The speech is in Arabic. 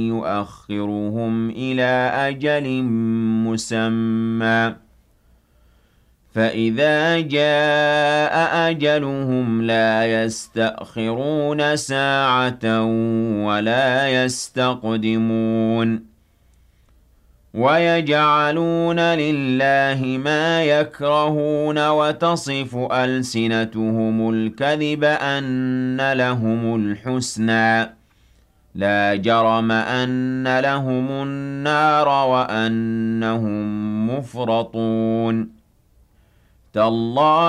يؤخرهم إلى أجل مسمى فإذا جاء أجلهم لا يستأخرون ساعة ولا يستقدمون ويجعلون لله ما يكرهون وتصف ألسنتهم الكذب أن لهم الحسنى لا جرم أن لهم النار وأنهم مفرطون تالله